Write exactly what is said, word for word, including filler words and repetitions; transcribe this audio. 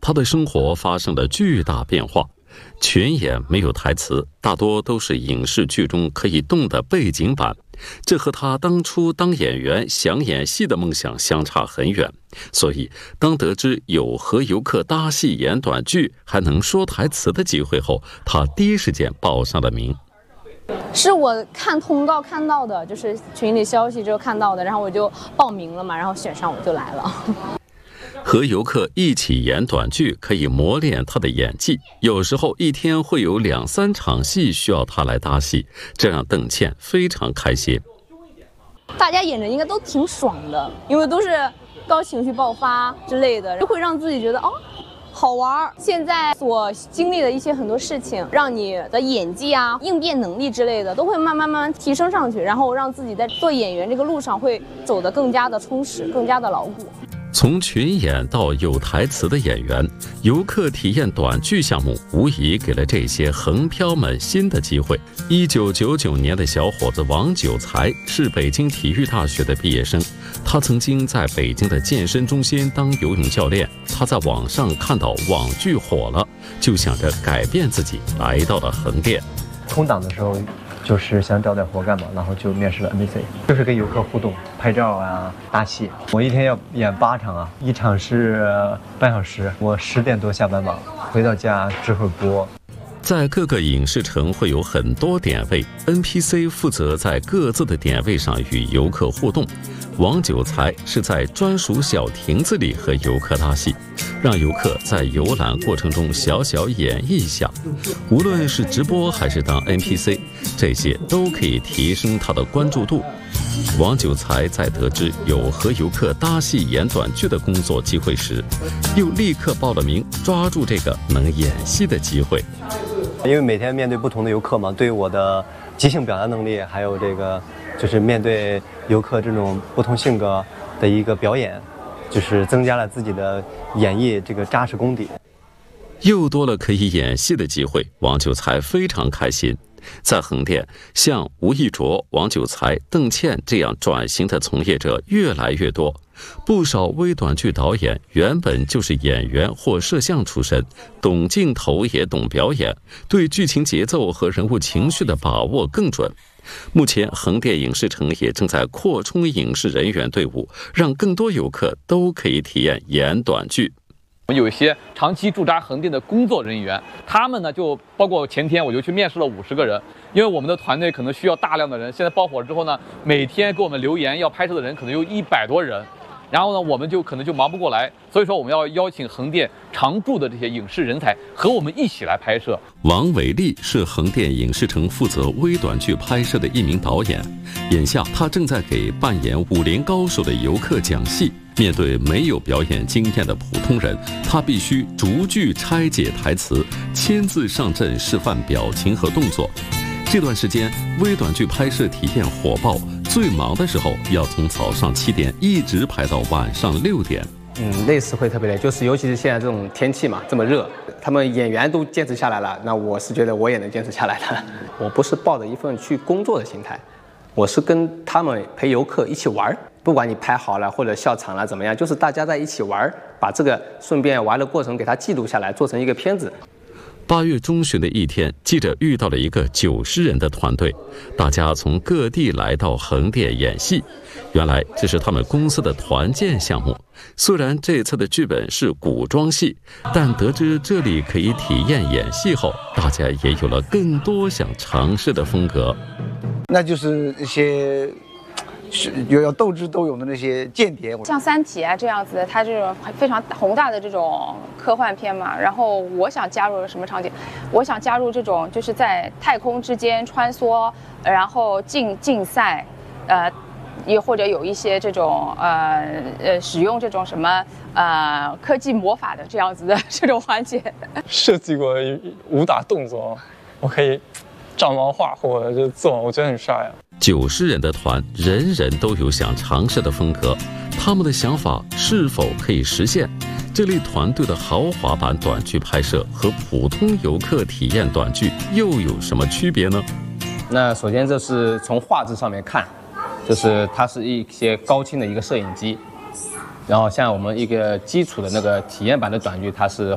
他的生活发生了巨大变化。群演没有台词，大多都是影视剧中可以动的背景板，这和他当初当演员想演戏的梦想相差很远。所以当得知有和游客搭戏演短剧还能说台词的机会后，他第一时间报上了名。 是我看通告看到的，就是群里消息之后看到的，然后我就报名了嘛，然后选上我就来了。 和游客一起演短剧可以磨练他的演技，有时候一天会有两三场戏需要他来搭戏，这让邓倩非常开心。 大家演着应该都挺爽的，因为都是高情绪爆发之类的，就会让自己觉得哦好玩。现在所经历的一些很多事情，让你的演技啊、应变能力之类的都会慢慢慢慢提升上去，然后让自己在做演员这个路上会走得更加的充实，更加的牢固。 从群演到有台词的演员，游客体验短剧项目无疑给了这些横漂们新的机会。一九九九年的小伙子王九才是北京体育大学的毕业生，他曾经在北京的健身中心当游泳教练。他在网上看到网剧火了，就想着改变自己，来到了横店。 空档的时候就是想找点活干嘛，然后就面试了 N B C， 就是跟游客互动、拍照啊、搭戏。我一天要演八场啊，一场是半小时，我十点多下班吧，回到家只会播。 在各个影视城会有很多点位 ，N P C 负责在各自的点位上与游客互动。王九才是在专属小亭子里和游客搭戏，让游客在游览过程中小小演绎一下。无论是直播还是当 N P C， 这些都可以提升他的关注度。王九才在得知有和游客搭戏演短剧的工作机会时，又立刻报了名，抓住这个能演戏的机会。 因为每天面对不同的游客嘛，对我的即兴表达能力，还有这个就是面对游客这种不同性格的一个表演，就是增加了自己的演绎这个扎实功底。 又多了可以演戏的机会，王九才非常开心。在横店，像吴亦卓、王九才、邓倩这样转型的从业者越来越多。不少微短剧导演原本就是演员或摄像出身，懂镜头也懂表演，对剧情节奏和人物情绪的把握更准。目前横店影视城也正在扩充影视人员队伍，让更多游客都可以体验演短剧。 我们有一些长期驻扎横店的工作人员，他们呢就包括前天我就去面试了五十个人，因为我们的团队可能需要大量的人，现在爆火之后呢，每天给我们留言要拍摄的人可能有一百多人，然后呢我们就可能就忙不过来，所以说我们要邀请横店常驻的这些影视人才和我们一起来拍摄。 王伟丽是横店影视城负责微短剧拍摄的一名导演，眼下他正在给扮演武林高手的游客讲戏。面对没有表演经验的普通人，他必须逐句拆解台词，亲自上阵示范表情和动作。这段时间微短剧拍摄体验火爆，最忙的时候要从早上七点一直排到晚上六点。 嗯，累是会特别累，就是尤其是现在这种天气嘛，这么热，他们演员都坚持下来了，那我是觉得我也能坚持下来的。我不是抱着一份去工作的心态，我是跟他们陪游客一起玩。不管你拍好了或者笑场了怎么样，就是大家在一起玩，把这个顺便玩的过程给它记录下来，做成一个片子。 八月中旬的一天，记者遇到了一个九十人的团队，大家从各地来到横店演戏。原来这是他们公司的团建项目。虽然这次的剧本是古装戏，但得知这里可以体验演戏后，大家也有了更多想尝试的风格。 那就是一些是有要斗智斗勇的那些间谍， 像《三体》啊这样子的，它这种非常宏大的这种科幻片嘛。然后我想加入什么场景？我想加入这种就是在太空之间穿梭，然后竞竞赛，呃，也或者有一些这种呃呃使用这种什么呃科技魔法的这样子的这种环节。 设计过武打动作，我可以照漫画或者就做，我觉得很帅啊。 九十人的团，人人都有想尝试的风格，他们的想法是否可以实现？这类团队的豪华版短剧拍摄和普通游客体验短剧又有什么区别呢？ 那首先这是从画质上面看，就是它是一些高清的一个摄影机，然后像我们一个基础的那个体验版的短剧，它是